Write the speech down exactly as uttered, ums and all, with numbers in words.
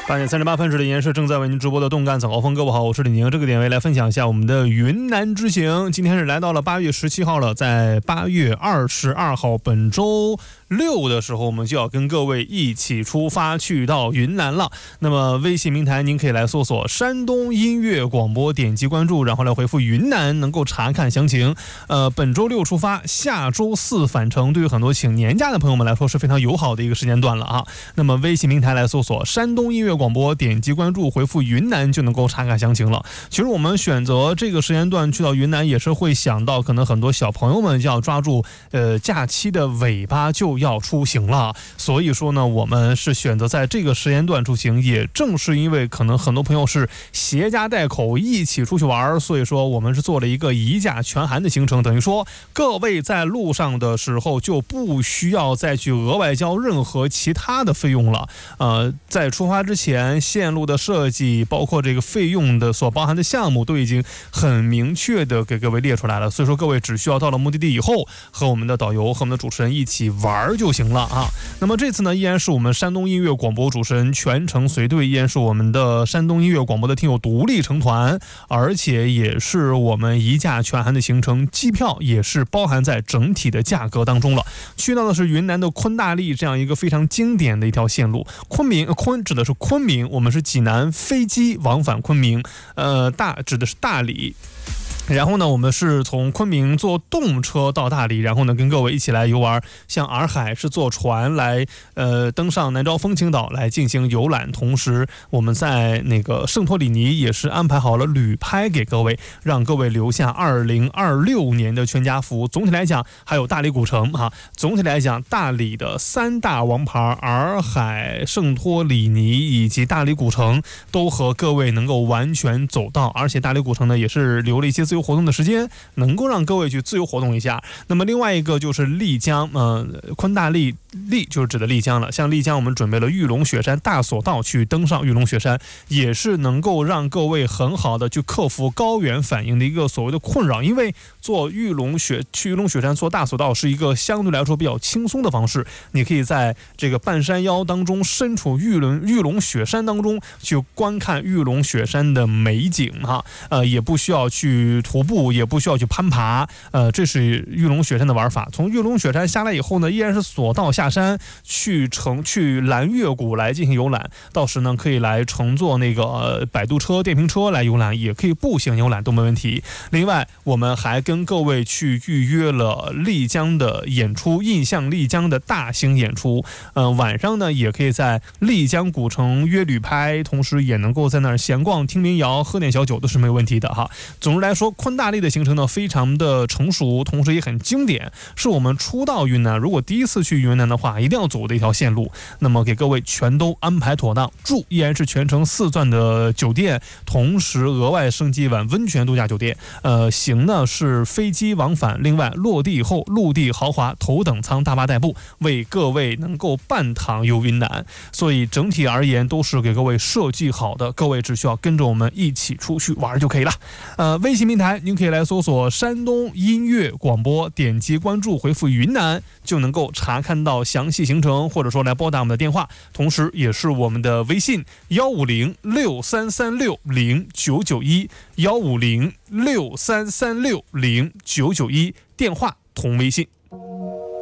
八点三十八分，这里依然是正在为您直播的动感早高峰。各位好，我是李宁。这个点位来分享一下我们的云南之行。今天是来到了八月十七号了，在八月二十二号本周六的时候，我们就要跟各位一起出发去到云南了。那么微信平台您可以来搜索山东音乐广播，点击关注，然后来回复云南，能够查看详情。呃，本周六出发，下周四返程，对于很多请年假的朋友们来说是非常友好的一个时间段了啊。那么微信平台来搜索山东音乐广播，点击关注，回复云南就能够查看详情了。其实我们选择这个时间段去到云南，也是会想到可能很多小朋友们就要抓住呃假期的尾巴就要出行了，所以说呢，我们是选择在这个时间段出行。也正是因为可能很多朋友是携家带口一起出去玩，所以说我们是做了一个一假全含的行程，等于说各位在路上的时候就不需要再去额外交任何其他的费用了。呃，在出发之前，线路的设计包括这个费用的所包含的项目都已经很明确的给各位列出来了，所以说各位只需要到了目的地以后和我们的导游和我们的主持人一起玩就行了啊。那么这次呢，依然是我们山东音乐广播主持人全程随队，依然是我们的山东音乐广播的听友独立成团，而且也是我们一价全含的行程，机票也是包含在整体的价格当中了。去到的是云南的昆大丽这样一个非常经典的一条线路，昆明昆指的是昆明，我们是济南飞机往返昆明，呃大指的是大理。然后呢，我们是从昆明坐动车到大理，然后呢跟各位一起来游玩。像洱海是坐船来呃登上南诏风情岛来进行游览，同时我们在那个圣托里尼也是安排好了旅拍给各位，让各位留下二零二六年的全家福。总体来讲，还有大理古城哈、啊。总体来讲，大理的三大王牌洱海、圣托里尼以及大理古城都和各位能够完全走到，而且大理古城呢也是留了一些自由活动的时间，能够让各位去自由活动一下。那么另外一个就是丽江，呃，昆大丽丽就是指的丽江了。像丽江，我们准备了玉龙雪山大索道去登上玉龙雪山，也是能够让各位很好的去克服高原反应的一个所谓的困扰。因为做玉龙雪去玉龙雪山做大索道是一个相对来说比较轻松的方式，你可以在这个半山腰当中身处玉龙玉龙雪山当中去观看玉龙雪山的美景哈，呃，也不需要去徒步，也不需要去攀爬，呃，这是玉龙雪山的玩法。从玉龙雪山下来以后呢，依然是索道下山去乘去蓝月谷来进行游览，到时呢可以来乘坐那个、呃、摆渡车、电瓶车来游览，也可以步行游览都没问题。另外，我们还跟各位去预约了丽江的演出，印象丽江的大型演出。呃，晚上呢也可以在丽江古城约旅拍，同时也能够在那儿闲逛、听民谣、喝点小酒都是没有问题的哈。总之来说，昆大丽的行程呢非常的成熟，同时也很经典，是我们初到云南，如果第一次去云南的话一定要走的一条线路。那么给各位全都安排妥当，住依然是全程四钻的酒店，同时额外升级一晚温泉度假酒店。呃，行呢是飞机往返，另外落地以后陆地豪华头等舱大巴代步，为各位能够半躺游云南。所以整体而言都是给各位设计好的，各位只需要跟着我们一起出去玩就可以了。呃，微信平台您可以来搜索山东音乐广播，点击关注，回复云南就能够查看到详细行程，或者说来拨打我们的电话，同时也是我们的微信幺五零六三三六零九九一幺五零六三三六零九九一，电话同微信。